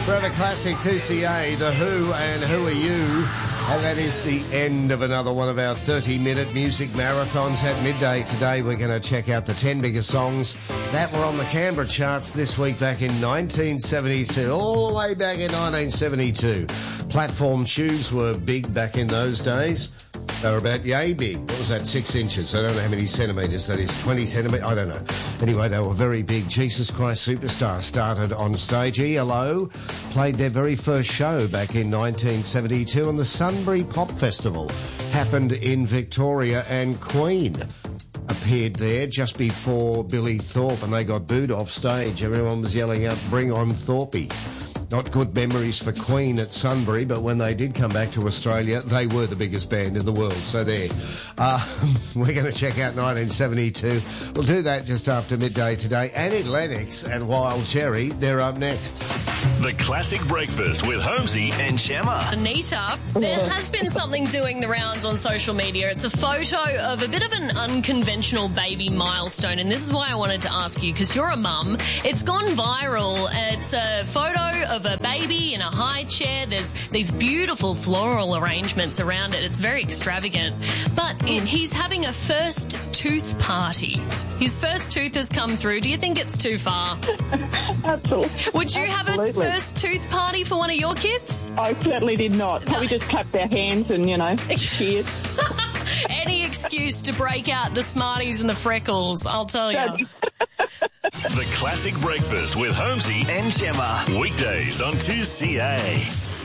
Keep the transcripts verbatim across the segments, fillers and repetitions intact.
Forever Classic two C A, The Who and Who Are You? And that is the end of another one of our thirty-minute music marathons at midday. Today we're going to check out the ten biggest songs that were on the Canberra charts this week back in nineteen seventy-two, all the way back in nineteen seventy-two. Platform shoes were big back in those days. They were about yay big. What was that, six inches? I don't know how many centimetres that is. twenty centimetres? I don't know. Anyway, they were very big. Jesus Christ Superstar started on stage. E L O played their very first show back in nineteen seventy-two, and the Sunbury Pop Festival happened in Victoria, and Queen appeared there just before Billy Thorpe, and they got booed off stage. Everyone was yelling out, "Bring on Thorpey." Not good memories for Queen at Sunbury, but when they did come back to Australia, they were the biggest band in the world. So there. Uh, we're going to check out nineteen seventy-two. We'll do that just after midday today. Annie Lennox and Wild Cherry, they're up next. The Classic Breakfast with Holmesy and Gemma. Anita, there has been something doing the rounds on social media. It's a photo of a bit of an unconventional baby milestone, and this is why I wanted to ask you, because you're a mum. It's gone viral. It's a photo of a baby in a high chair. There's these beautiful floral arrangements around it. It's very extravagant. But it, he's having a first tooth party. His first tooth has come through. Do you think it's too far? Absolutely. Would you Absolutely. have a first tooth party for one of your kids? I certainly did not. Probably just clap their hands and, you know, cheers. Any excuse to break out the Smarties and the freckles, I'll tell you. The Classic Breakfast with Holmesy and Gemma. Weekdays on two C A.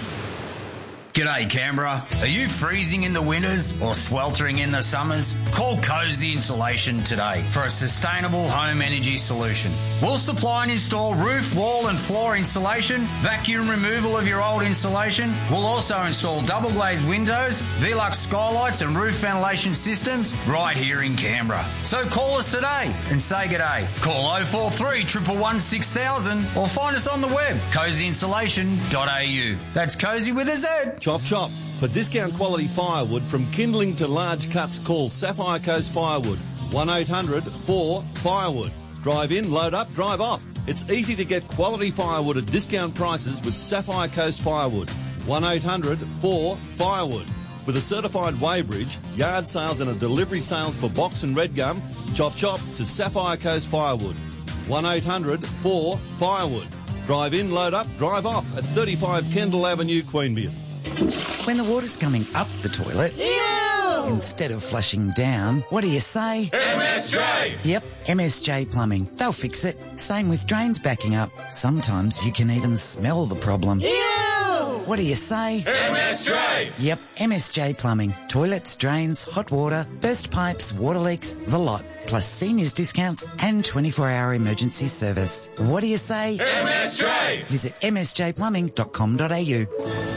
G'day Canberra. Are you freezing in the winters or sweltering in the summers? Call Cozy Insulation today for a sustainable home energy solution. We'll supply and install roof, wall and floor insulation, vacuum removal of your old insulation. We'll also install double glazed windows, Velux skylights and roof ventilation systems right here in Canberra. So call us today and say g'day. Call oh four three, one one one, six thousand or find us on the web, cozy insulation dot a u. That's Cozy with a Z. Chop Chop. For discount quality firewood from kindling to large cuts, call Sapphire Coast Firewood. one eight hundred four firewood. Drive in, load up, drive off. It's easy to get quality firewood at discount prices with Sapphire Coast Firewood. one eight hundred four firewood. With a certified weighbridge, yard sales and a delivery sales for box and red gum, Chop Chop to Sapphire Coast Firewood. one eight hundred four firewood. Drive in, load up, drive off at thirty-five Kendall Avenue, Queanbeyan. When the water's coming up the toilet, Ew! Instead of flushing down, what do you say? M S J! Yep, M S J Plumbing. They'll fix it. Same with drains backing up. Sometimes you can even smell the problem. Ew! What do you say? M S J! Yep, M S J Plumbing. Toilets, drains, hot water, burst pipes, water leaks, the lot. Plus seniors discounts and twenty-four hour emergency service. What do you say? M S J! Visit m s j plumbing dot com dot a u.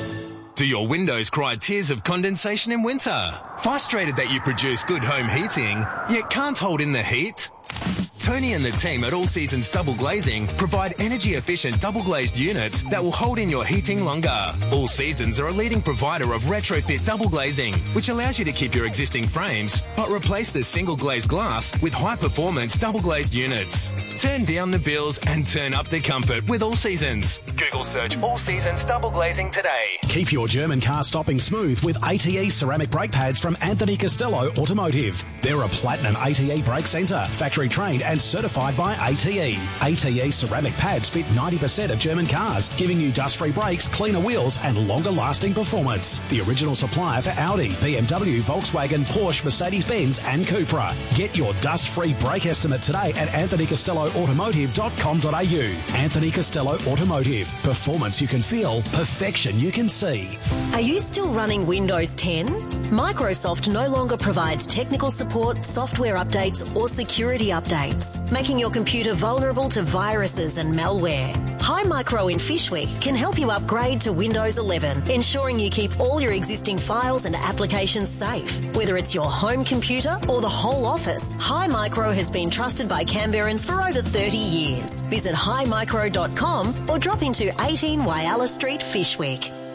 Do your windows cry tears of condensation in winter? Frustrated that you produce good home heating, yet can't hold in the heat? Tony and the team at All Seasons Double Glazing provide energy-efficient double-glazed units that will hold in your heating longer. All Seasons are a leading provider of retrofit double glazing, which allows you to keep your existing frames, but replace the single-glazed glass with high-performance double-glazed units. Turn down the bills and turn up the comfort with All Seasons. Google search All Seasons Double Glazing today. Keep your German car stopping smooth with A T E ceramic brake pads from Anthony Costello Automotive. They're a platinum A T E brake centre, factory trained and certified by A T E. A T E ceramic pads fit ninety percent of German cars, giving you dust-free brakes, cleaner wheels and longer-lasting performance. The original supplier for Audi, B M W, Volkswagen, Porsche, Mercedes-Benz and Cupra. Get your dust-free brake estimate today at anthony costello automotive dot com dot a u. Anthony Costello Automotive. Performance you can feel, perfection you can see. Are you still running Windows ten? Microsoft no longer provides technical support, software updates or security updates, making your computer vulnerable to viruses and malware. Hi Micro in Fishwick can help you upgrade to Windows eleven, ensuring you keep all your existing files and applications safe. Whether it's your home computer or the whole office, Hi Micro has been trusted by Canberrans for over thirty years. Visit hi micro dot com or drop into eighteen Whyalla Street, Fishwick.